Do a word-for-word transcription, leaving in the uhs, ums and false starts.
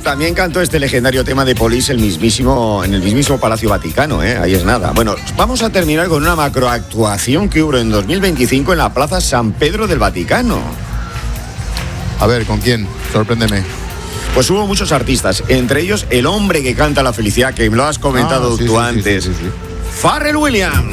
también cantó este legendario tema de Police el mismísimo, en el mismísimo Palacio Vaticano, ¿eh? Ahí es nada. Bueno, vamos a terminar con una macroactuación que hubo en dos mil veinticinco en la Plaza San Pedro del Vaticano. A ver, ¿con quién? Sorpréndeme. Pues hubo muchos artistas, entre ellos el hombre que canta la felicidad, que lo has comentado ah, sí, tú sí, antes, sí, sí, sí, sí. Pharrell Williams.